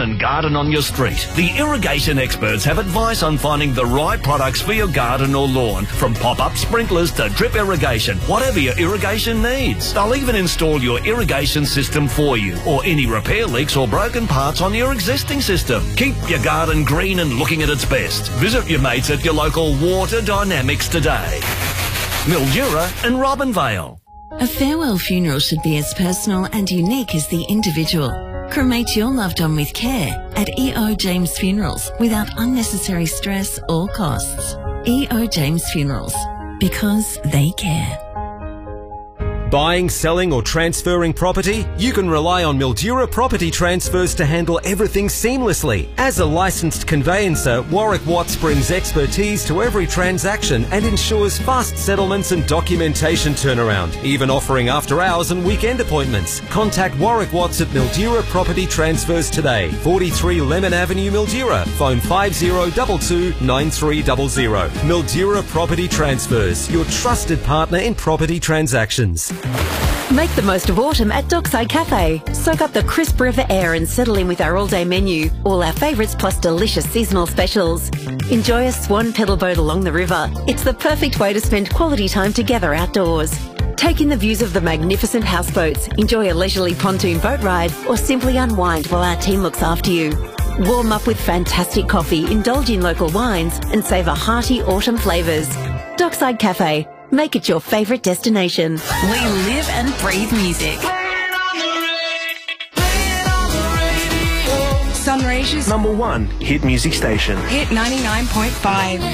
and garden on your street. The irrigation experts have advice on finding the right products for your garden or lawn, from pop-up sprinklers to drip irrigation, whatever your irrigation needs. They'll even install your irrigation system for you, or any repair leaks or broken parts on your existing system. Keep your garden green and looking at its best. Visit your mates at your local Water Dynamics today. Mildura and Robinvale. A farewell funeral should be as personal and unique as the individual. Cremate your loved one with care at EO James Funerals without unnecessary stress or costs. EO James Funerals, because they care. Buying, selling or transferring property? You can rely on Mildura Property Transfers to handle everything seamlessly. As a licensed conveyancer, Warwick Watts brings expertise to every transaction and ensures fast settlements and documentation turnaround, even offering after hours and weekend appointments. Contact Warwick Watts at Mildura Property Transfers today. 43 Lemon Avenue, Mildura. Phone 5022 9300. Mildura Property Transfers, your trusted partner in property transactions. Make the most of autumn at Dockside Cafe. Soak up the crisp river air and settle in with our all-day menu, all our favourites plus delicious seasonal specials. Enjoy a swan pedal boat along the river. It's the perfect way to spend quality time together outdoors. Take in the views of the magnificent houseboats, enjoy a leisurely pontoon boat ride, or simply unwind while our team looks after you. Warm up with fantastic coffee, indulge in local wines, and savour hearty autumn flavours. Dockside Cafe. Make it your favourite destination. We live and breathe music. Sunraysia's #1 hit music station. Hit 99.5.